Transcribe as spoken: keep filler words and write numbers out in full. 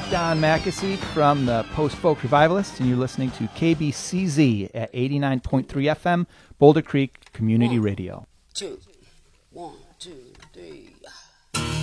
Don Mackesy from the Post Folk Revivalists, and you're listening to K B C Z at eighty-nine point three F M, Boulder Creek Community One, Radio. Two, one, two, three.